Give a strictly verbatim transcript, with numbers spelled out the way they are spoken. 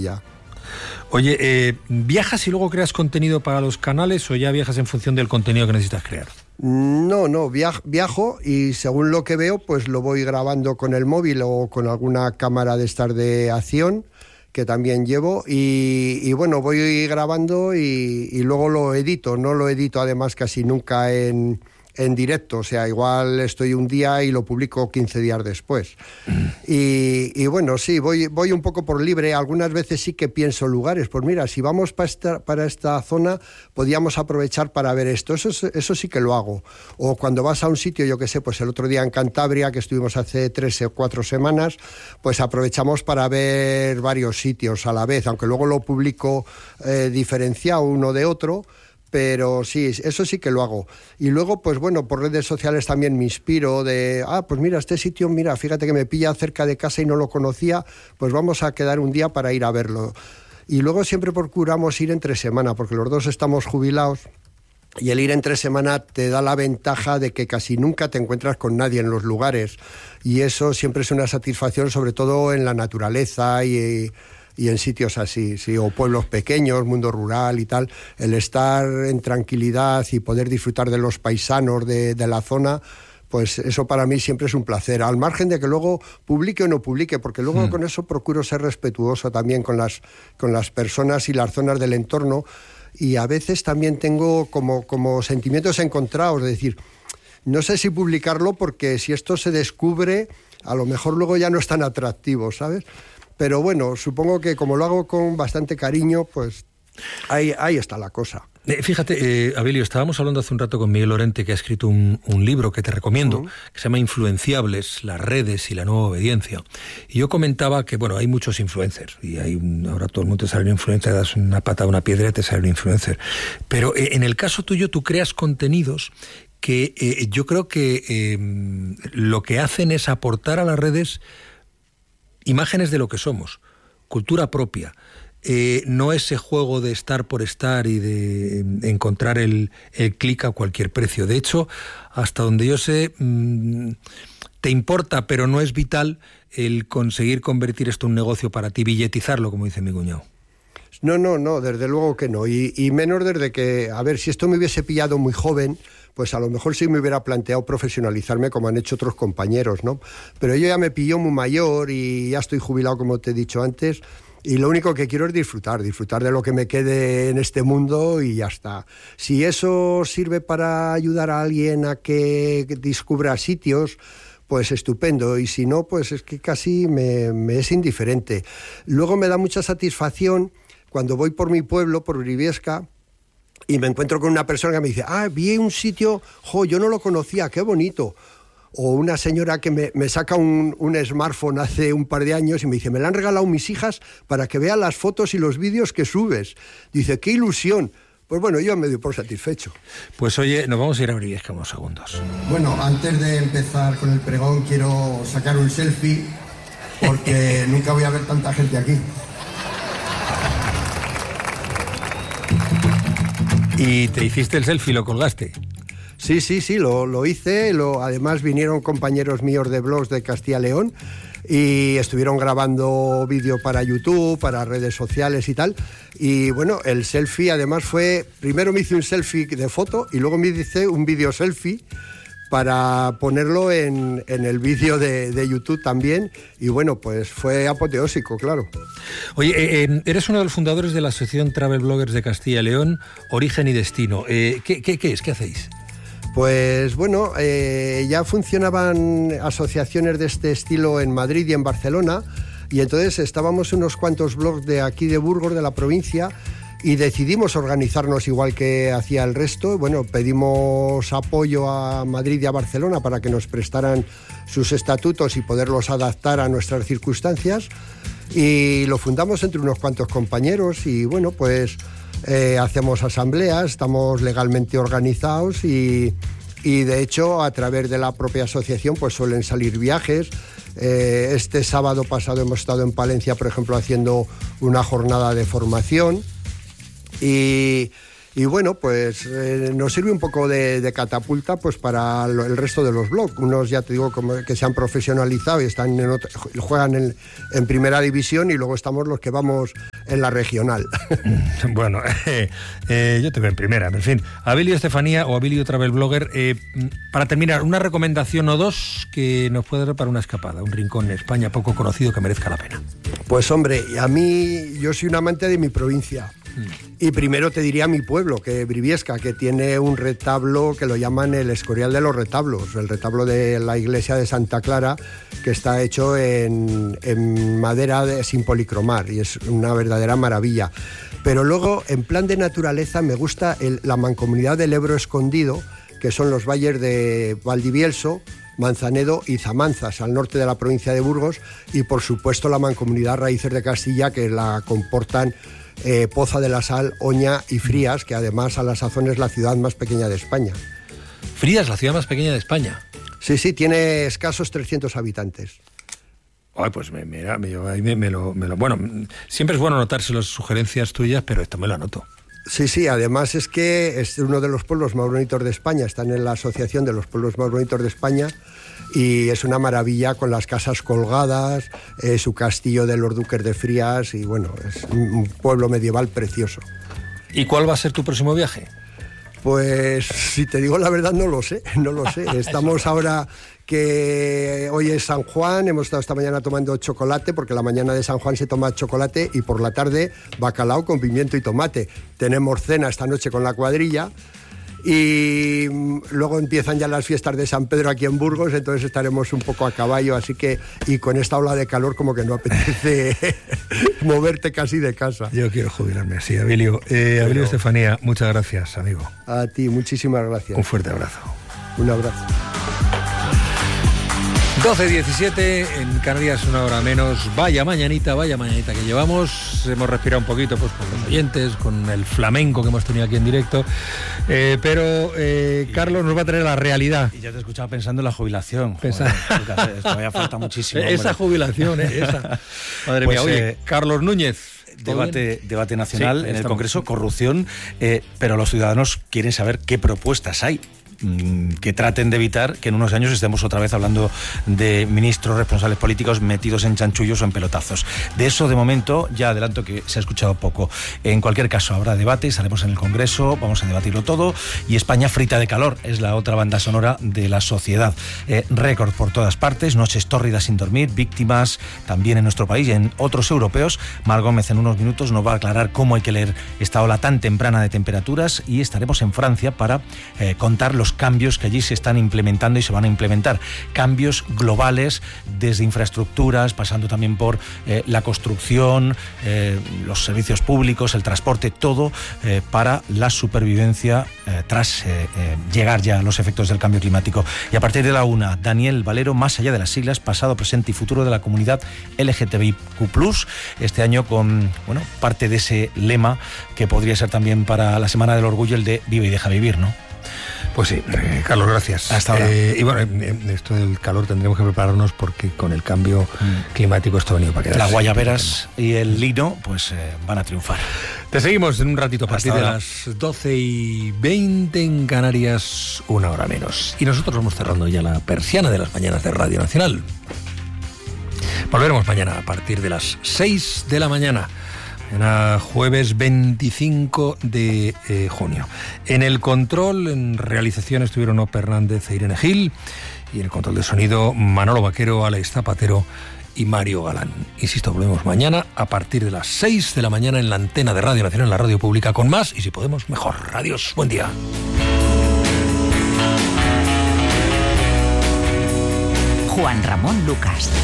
ya. Oye, eh, ¿viajas y luego creas contenido para los canales o ya viajas en función del contenido que necesitas crear? No, no, viaj- viajo y según lo que veo, pues lo voy grabando con el móvil o con alguna cámara de estas de acción que también llevo y, y bueno, voy grabando y, y luego lo edito. No lo edito además casi nunca en... en directo, o sea, igual estoy un día y lo publico quince días después. Mm. Y, y bueno, sí, voy, voy un poco por libre. Algunas veces sí que pienso lugares. Pues mira, si vamos para esta, para esta zona, podíamos aprovechar para ver esto. Eso, eso sí que lo hago. O cuando vas a un sitio, yo qué sé, pues el otro día en Cantabria, que estuvimos hace tres o cuatro semanas, pues aprovechamos para ver varios sitios a la vez, aunque luego lo publico eh, diferenciado uno de otro. Pero sí, eso sí que lo hago. Y luego, pues bueno, por redes sociales también me inspiro de, ah, pues mira, este sitio, mira, fíjate que me pilla cerca de casa y no lo conocía, pues vamos a quedar un día para ir a verlo. Y luego siempre procuramos ir entre semana, porque los dos estamos jubilados. Y el ir entre semana te da la ventaja de que casi nunca te encuentras con nadie en los lugares. Y eso siempre es una satisfacción, sobre todo en la naturaleza y... y en sitios así, sí, o pueblos pequeños, mundo rural y tal, el estar en tranquilidad y poder disfrutar de los paisanos de, de la zona, pues eso para mí siempre es un placer, al margen de que luego publique o no publique, porque luego mm. con eso procuro ser respetuoso también con las, con las personas y las zonas del entorno, y a veces también tengo como, como sentimientos encontrados, de decir, no sé si publicarlo porque si esto se descubre, a lo mejor luego ya no es tan atractivo, ¿sabes? Pero bueno, supongo que como lo hago con bastante cariño, pues ahí, ahí está la cosa. Eh, fíjate, eh, Abilio, estábamos hablando hace un rato con Miguel Lorente, que ha escrito un, un libro que te recomiendo, uh-huh. que se llama Influenciables, las redes y la nueva obediencia. Y yo comentaba que, bueno, hay muchos influencers, y hay un, ahora todo el mundo te sale un influencer, das una pata a una piedra y te sale un influencer. Pero eh, en el caso tuyo, tú creas contenidos que eh, yo creo que eh, lo que hacen es aportar a las redes imágenes de lo que somos, cultura propia, eh, no ese juego de estar por estar y de encontrar el, el clic a cualquier precio. De hecho, hasta donde yo sé, mmm, te importa, pero no es vital el conseguir convertir esto en un negocio para ti, billetizarlo, como dice mi cuñado. No, no, no, desde luego que no, y, y menos desde que, a ver, si esto me hubiese pillado muy joven, pues a lo mejor sí me hubiera planteado profesionalizarme como han hecho otros compañeros, ¿no? Pero yo ya me pilló muy mayor y ya estoy jubilado, como te he dicho antes, y lo único que quiero es disfrutar, disfrutar de lo que me quede en este mundo y ya está. Si eso sirve para ayudar a alguien a que descubra sitios, pues estupendo, y si no, pues es que casi me, me es indiferente. Luego me da mucha satisfacción cuando voy por mi pueblo, por Briviesca, y me encuentro con una persona que me dice, ah, vi un sitio, jo, yo no lo conocía, qué bonito. O una señora que me, me saca un, un smartphone hace un par de años y me dice, me la han regalado mis hijas para que vean las fotos y los vídeos que subes. Dice, qué ilusión. Pues bueno, yo me doy por satisfecho. Pues oye, nos vamos a ir a Briviesca unos segundos. Bueno, antes de empezar con el pregón, quiero sacar un selfie, porque nunca voy a ver tanta gente aquí. ¿Y te hiciste el selfie, lo colgaste? Sí, sí, sí, lo, lo hice. Lo, además vinieron compañeros míos de blogs de Castilla y León y estuvieron grabando vídeo para YouTube, para redes sociales y tal. Y bueno, el selfie además fue... Primero me hice un selfie de foto y luego me hice un vídeo selfie para ponerlo en, en el vídeo de, de YouTube también, y bueno, pues fue apoteósico, claro. Oye, eh, eres uno de los fundadores de la Asociación Travel Bloggers de Castilla y León, Origen y Destino. Eh, ¿qué, qué, ¿Qué es? ¿Qué hacéis? Pues bueno, eh, ya funcionaban asociaciones de este estilo en Madrid y en Barcelona, y entonces estábamos unos cuantos blogs de aquí de Burgos, de la provincia, y decidimos organizarnos igual que hacía el resto. Bueno, pedimos apoyo a Madrid y a Barcelona para que nos prestaran sus estatutos y poderlos adaptar a nuestras circunstancias, y lo fundamos entre unos cuantos compañeros y bueno, pues eh, hacemos asambleas, estamos legalmente organizados y, y de hecho a través de la propia asociación pues suelen salir viajes. Eh, este sábado pasado hemos estado en Palencia, por ejemplo, haciendo una jornada de formación. Y, y bueno, pues eh, nos sirve un poco de, de catapulta pues para lo, el resto de los blogs. Unos, ya te digo, como que se han profesionalizado y están en otro, juegan en, en primera división, y luego estamos los que vamos en la regional. Bueno, eh, eh, yo te veo en primera, en fin. Abilio Estefanía o Abilio Travel Blogger, eh, para terminar, una recomendación o dos que nos puede dar para una escapada, un rincón en España poco conocido que merezca la pena. Pues hombre, a mí, yo soy un amante de mi provincia. Y primero te diría mi pueblo, que Briviesca, que tiene un retablo que lo llaman el Escorial de los Retablos, el retablo de la iglesia de Santa Clara, que está hecho en, en madera de, sin policromar, y es una verdadera maravilla. Pero luego, en plan de naturaleza, me gusta el, la mancomunidad del Ebro Escondido, que son los valles de Valdivielso, Manzanedo y Zamanzas, al norte de la provincia de Burgos, y por supuesto la mancomunidad Raíces de Castilla, que la comportan Eh, Poza de la Sal, Oña y Frías, que además a la sazón es la ciudad más pequeña de España. Frías, la ciudad más pequeña de España. Sí, sí, tiene escasos trescientos habitantes. Ay, pues me, mira, me, me, me, lo, me lo... Bueno, siempre es bueno anotarse las sugerencias tuyas, pero esto me lo anoto. Sí, sí, además es que es uno de los pueblos más bonitos de España, están en la Asociación de los Pueblos Más Bonitos de España, y es una maravilla con las casas colgadas, eh, su castillo de los duques de Frías, y bueno, es un pueblo medieval precioso. ¿Y cuál va a ser tu próximo viaje? Pues si te digo la verdad no lo sé, no lo sé. Estamos ahora que hoy es San Juan, hemos estado esta mañana tomando chocolate, porque la mañana de San Juan se toma chocolate, y por la tarde bacalao con pimiento y tomate. Tenemos cena esta noche con la cuadrilla, y luego empiezan ya las fiestas de San Pedro aquí en Burgos, entonces estaremos un poco a caballo, así que, y con esta ola de calor como que no apetece moverte casi de casa. Yo quiero jubilarme así, Abilio. Eh, Pero... Abilio Estefanía, muchas gracias, amigo. A ti, muchísimas gracias. Un fuerte abrazo. Un abrazo. doce diecisiete, en Canarias una hora menos. Vaya mañanita, vaya mañanita que llevamos. Hemos respirado un poquito pues con los oyentes, con el flamenco que hemos tenido aquí en directo. Eh, pero eh, Carlos nos va a traer la realidad. Y ya te escuchaba pensando en la jubilación. Pensa... Joder, todavía falta muchísimo. Hombre. Esa jubilación, eh, esa. Madre pues, mía, oye, eh, Carlos Núñez. Debate, debate nacional sí, en el Congreso, sí. corrupción, eh, pero los ciudadanos quieren saber qué propuestas hay que traten de evitar que en unos años estemos otra vez hablando de ministros responsables políticos metidos en chanchullos o en pelotazos. De eso, de momento, ya adelanto que se ha escuchado poco. En cualquier caso, habrá debate, estaremos en el Congreso, vamos a debatirlo todo, y España frita de calor es la otra banda sonora de la sociedad. Eh, récord por todas partes, noches tórridas sin dormir, víctimas también en nuestro país y en otros europeos. Mar Gómez en unos minutos nos va a aclarar cómo hay que leer esta ola tan temprana de temperaturas, y estaremos en Francia para eh, contar los cambios que allí se están implementando y se van a implementar. Cambios globales, desde infraestructuras, pasando también por eh, la construcción, eh, los servicios públicos, el transporte, todo eh, para la supervivencia eh, tras eh, eh, llegar ya a los efectos del cambio climático. Y a partir de la una, Daniel Valero, más allá de las siglas, pasado, presente y futuro de la comunidad L G T B I Q plus, este año con, bueno, parte de ese lema que podría ser también para la Semana del Orgullo, el de Vive y deja vivir, ¿no? Pues sí, eh, Carlos, gracias. Hasta ahora. Eh, y bueno, eh, esto del calor tendremos que prepararnos porque con el cambio mm. climático esto ha venido para quedarse. Las guayaberas y el lino pues eh, van a triunfar. Te seguimos en un ratito a partir de las doce y veinte en Canarias, una hora menos. Y nosotros vamos cerrando ya la persiana de las mañanas de Radio Nacional. Volveremos mañana a partir de las seis de la mañana. Mañana jueves veinticinco de eh, junio. En el control, en realización, estuvieron Ope Hernández e Irene Gil, y en el control de sonido Manolo Vaquero, Alex Zapatero y Mario Galán. Insisto, volvemos mañana a partir de las seis de la mañana en la antena de Radio Nacional, en la radio pública, con más y si podemos mejor. Adiós, buen día. Juan Ramón Lucas.